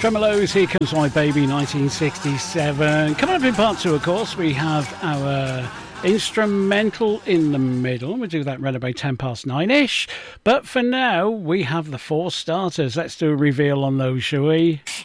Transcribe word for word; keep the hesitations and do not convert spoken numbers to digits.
Tremolos, Here Comes My Baby, nineteen sixty-seven. Coming up in part two, of course, we have our instrumental in the middle. We'll do that right about ten past nine-ish. But for now, we have the four starters. Let's do a reveal on those, shall we?